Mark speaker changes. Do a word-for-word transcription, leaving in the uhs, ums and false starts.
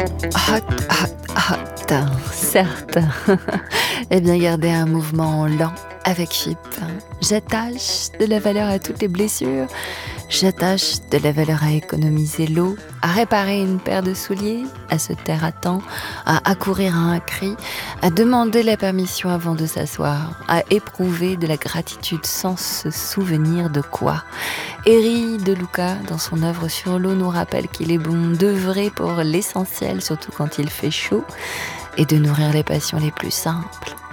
Speaker 1: Hot, hot, hot, certes. Eh bien, garder un mouvement lent avec Chip. J'attache de la valeur à toutes les blessures. J'attache de la valeur à économiser l'eau, à réparer une paire de souliers, à se taire à temps, à accourir à un cri, à demander la permission avant de s'asseoir, à éprouver de la gratitude sans se souvenir de quoi. Eri De Luca, dans son œuvre sur l'eau, nous rappelle qu'il est bon d'œuvrer pour l'essentiel, surtout quand il fait chaud, et de nourrir les passions les plus simples.